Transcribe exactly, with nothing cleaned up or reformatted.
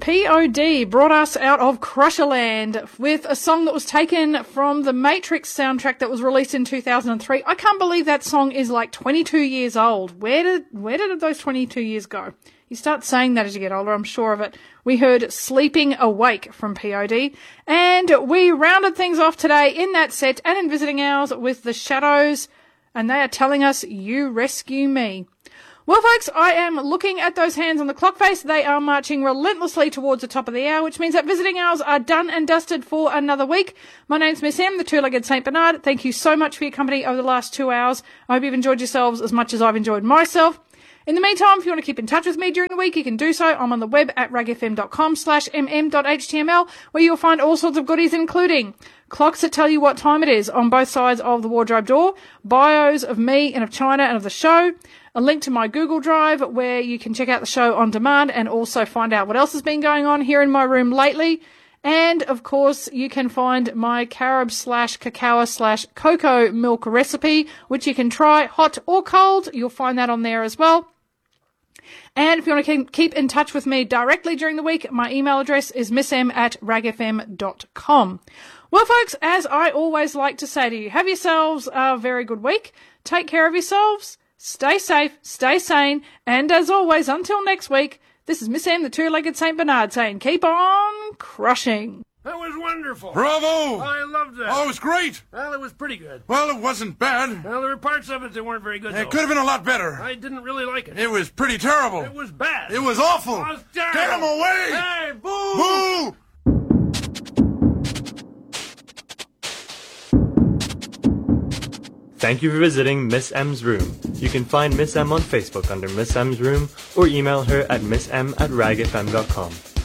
P O D brought us out of Crusherland with a song that was taken from the Matrix soundtrack that was released in two thousand three. I can't believe that song is like twenty-two years old. Where did where did those twenty-two years go? You start saying that as you get older, I'm sure of it. We heard Sleeping Awake from P O D, and we rounded things off today in that set and in Visiting Hours with The Shadows, and they are telling us, "You rescue me." Well, folks, I am looking at those hands on the clock face. They are marching relentlessly towards the top of the hour, which means that Visiting Hours are done and dusted for another week. My name's Miss M, the two-legged Saint Bernard. Thank you so much for your company over the last two hours. I hope you've enjoyed yourselves as much as I've enjoyed myself. In the meantime, if you want to keep in touch with me during the week, you can do so. I'm on the web at ragfm.com slash mm.html, where you'll find all sorts of goodies, including clocks that tell you what time it is on both sides of the wardrobe door, bios of me and of China and of the show, a link to my Google Drive where you can check out the show on demand and also find out what else has been going on here in my room lately. And, of course, you can find my carob slash cacao slash cocoa milk recipe, which you can try hot or cold. You'll find that on there as well. And if you want to keep in touch with me directly during the week, my email address is missm at ragfm dot com. Well, folks, as I always like to say to you, have yourselves a very good week. Take care of yourselves. Stay safe, stay sane, and as always, until next week, this is Miss M, the two-legged Saint Bernard, saying keep on crushing. That was wonderful. Bravo! I loved that. Oh, it was great. Well, it was pretty good. Well, it wasn't bad. Well, there were parts of it that weren't very good, It though. could have been a lot better. I didn't really like it. It was pretty terrible. It was bad. It was awful. It was terrible. Get him away! Hey, boo! Boo! Thank you for visiting Miss M's room. You can find Miss M on Facebook under Miss M's room or email her at missm at ragfm dot com.